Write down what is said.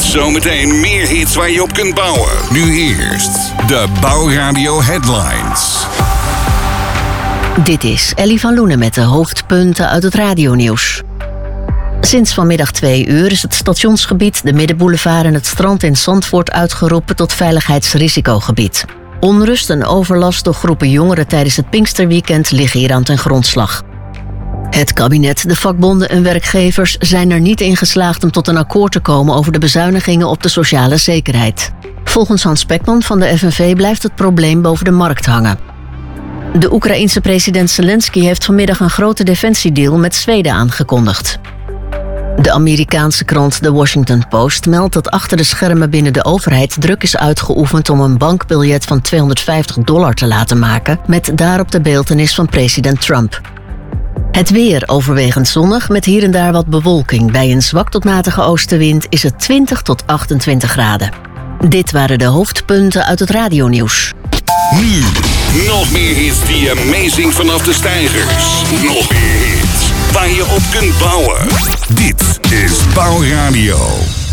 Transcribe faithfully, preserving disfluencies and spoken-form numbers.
Zometeen meer hits waar je op kunt bouwen. Nu eerst de Bouwradio Headlines. Dit is Ellie van Loenen met de hoofdpunten uit het radionieuws. Sinds vanmiddag twee uur is het stationsgebied, de Middenboulevard en het strand in Zandvoort uitgeroepen tot veiligheidsrisicogebied. Onrust en overlast door groepen jongeren tijdens het Pinksterweekend liggen hier aan ten grondslag. Het kabinet, de vakbonden en werkgevers zijn er niet in geslaagd om tot een akkoord te komen over de bezuinigingen op de sociale zekerheid. Volgens Hans Spekman van de F N V blijft het probleem boven de markt hangen. De Oekraïense president Zelensky heeft vanmiddag een grote defensiedeal met Zweden aangekondigd. De Amerikaanse krant The Washington Post meldt dat achter de schermen binnen de overheid druk is uitgeoefend om een bankbiljet van tweehonderdvijftig dollar te laten maken met daarop de beeltenis van president Trump. Het weer overwegend zonnig met hier en daar wat bewolking. Bij een zwak tot matige oostenwind is het twintig tot achtentwintig graden. Dit waren de hoofdpunten uit het radionieuws. Nu, nog meer hits die amazing vanaf de stijgers. Nog meer hits waar je op kunt bouwen. Dit is Bouwradio.